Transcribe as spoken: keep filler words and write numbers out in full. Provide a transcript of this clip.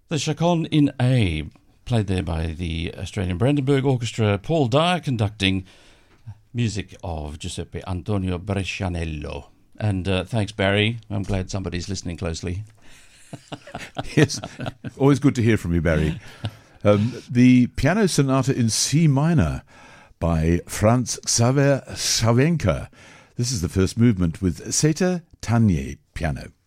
The Chaconne in A, played there by the Australian Brandenburg Orchestra, Paul Dyer conducting, music of Giuseppe Antonio Brescianello. And uh, thanks, Barry. I'm glad somebody's listening closely. Yes, always good to hear from you, Barry. Um, the Piano Sonata in C minor by Franz Xaver Savenka. This is the first movement with Seta Tanye piano.